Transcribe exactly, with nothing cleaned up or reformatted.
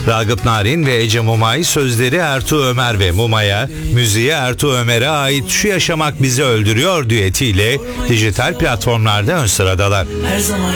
Ragıp Narin ve Ece Mumay sözleri Ertuğ Ömer ve Muma'ya, müziği Ertuğ Ömer'e ait Şu Yaşamak Bizi Öldürüyor düetiyle dijital platformlarda ön sıradalar. Her zaman